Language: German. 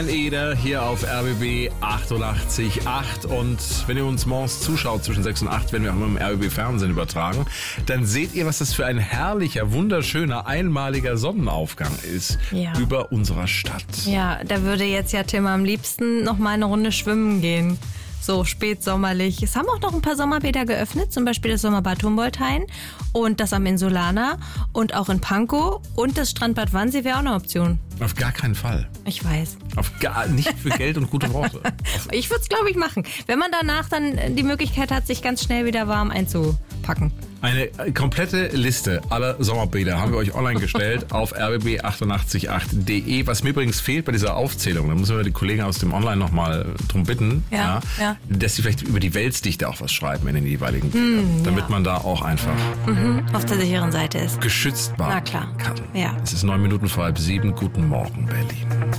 Eder hier auf RBB 88.8 und wenn ihr uns morgens zuschaut zwischen 6 und 8, werden wir auch immer im RBB Fernsehen übertragen, dann seht ihr, was das für ein herrlicher, wunderschöner, einmaliger Sonnenaufgang ist über unserer Stadt. Ja, da würde jetzt ja Tim am liebsten noch mal eine Runde schwimmen gehen. So spätsommerlich. Es haben auch noch ein paar Sommerbäder geöffnet, zum Beispiel das Sommerbad Humboldt-Hain und das am Insulaner und auch in Pankow und das Strandbad Wannsee wäre auch eine Option. Auf gar keinen Fall. Ich weiß. Nicht für Geld und gute Worte. Ich würde es, glaube ich, machen. Wenn man danach dann die Möglichkeit hat, sich ganz schnell wieder warm einzupacken. Eine komplette Liste aller Sommerbäder haben wir euch online gestellt auf rbb888.de. Was mir übrigens fehlt bei dieser Aufzählung, da müssen wir die Kollegen aus dem Online nochmal drum bitten, dass sie vielleicht über die Welsdichte auch was schreiben in den jeweiligen Bädern, damit man da auch einfach auf der sicheren Seite ist. Geschützt baden kann. Ja. Es ist 9 Minuten vor halb 7. Guten Morgen, Berlin.